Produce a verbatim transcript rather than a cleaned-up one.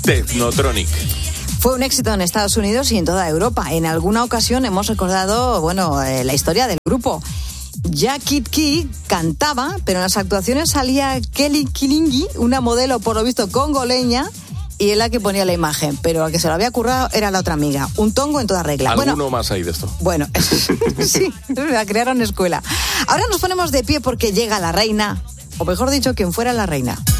Technotronic. Fue un éxito en Estados Unidos y en toda Europa. En alguna ocasión hemos recordado, bueno, eh, la historia del grupo. Jackie Key cantaba, pero en las actuaciones salía Kelly Kilingi, una modelo por lo visto congoleña, y es la que ponía la imagen, pero la que se lo había currado era la otra amiga. Un tongo en toda regla. ¿Alguno bueno, más hay de esto? Bueno, sí, la crearon escuela. Ahora nos ponemos de pie porque llega la reina, o mejor dicho, quien fuera la reina.